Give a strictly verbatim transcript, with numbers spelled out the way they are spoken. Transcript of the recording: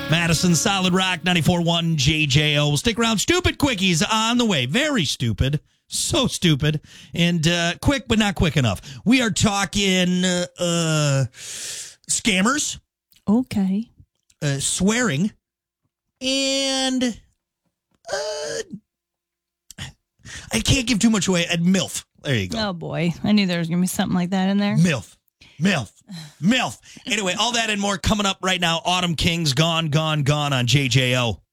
Madison, Solid Rock, ninety-four point one J J O. Stick around. Stupid Quickies on the way. Very stupid. So stupid. And uh, quick, but not quick enough. We are talking uh, uh, scammers. Okay. Uh, swearing. And uh, I can't give too much away. At MILF. There you go. Oh, boy. I knew there was going to be something like that in there. MILF. MILF. MILF. Anyway, all that and more coming up right now. Autumn Kings, Gone, Gone, Gone on J J O.